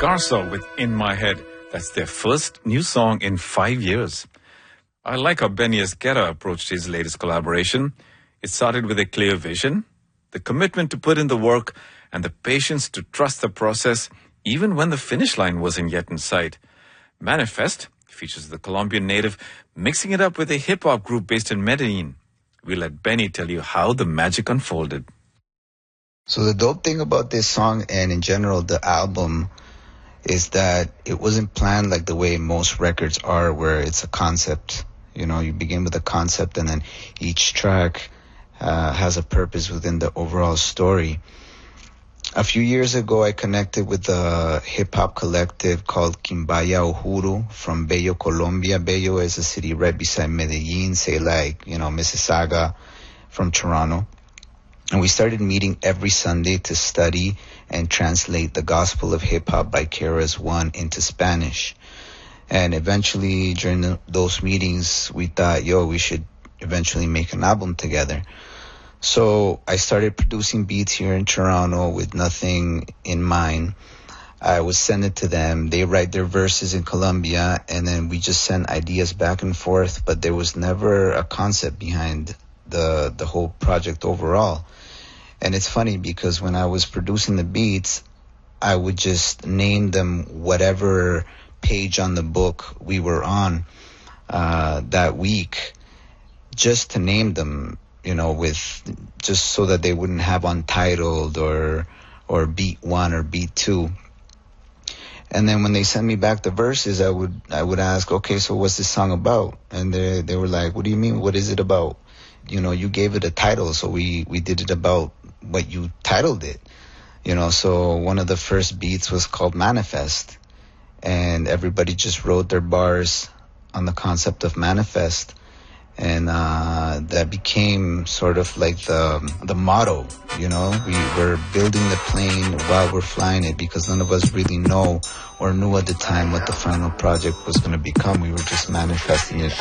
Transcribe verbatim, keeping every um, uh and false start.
Garza with In My Head. That's their first new song in five years. I like how Benny Esguerra approached his latest collaboration. It started with a clear vision, the commitment to put in the work, and the patience to trust the process, even when the finish line wasn't yet in sight. Manifest features the Colombian native mixing it up with a hip-hop group based in Medellin. We'll let Benny tell you how the magic unfolded. So the dope thing about this song and in general the album is that it wasn't planned like the way most records are, where it's a concept. You know, you begin with a concept and then each track uh, has a purpose within the overall story. A few years ago, I connected with a hip-hop collective called Quimbaya Uhuru from Bello, Colombia. Bello is a city right beside Medellin, say like, you know, Mississauga from Toronto. And we started meeting every Sunday to study and translate the gospel of hip-hop by K R S One into Spanish. And eventually, during the, those meetings, we thought, yo, we should eventually make an album together. So I started producing beats here in Toronto with nothing in mind. I would send it to them. They write their verses in Colombia, and then we just send ideas back and forth. But there was never a concept behind the the whole project overall. And it's funny because when I was producing the beats, I would just name them whatever page on the book we were on uh, that week, just to name them, you know, with just so that they wouldn't have untitled or or beat one or beat two. And then when they sent me back the verses, I would I would ask, okay, so what's this song about? And they they were like, what do you mean? What is it about? You know, you gave it a title, so we, we did it about what you titled it. You know, so one of the first beats was called Manifest. And everybody just wrote their bars on the concept of manifest. And uh, that became sort of like the the motto, you know. We were building the plane while we're flying it because none of us really know or knew at the time what the final project was going to become. We were just manifesting it